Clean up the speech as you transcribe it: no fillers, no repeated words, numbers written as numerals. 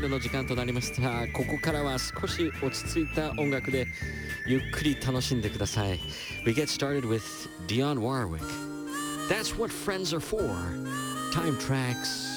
ルの時間となりました。ここからは少し落ち着いた音楽でゆっくり楽しんでください。We get started with Dionne Warwick. That's what friends are for. Time tracks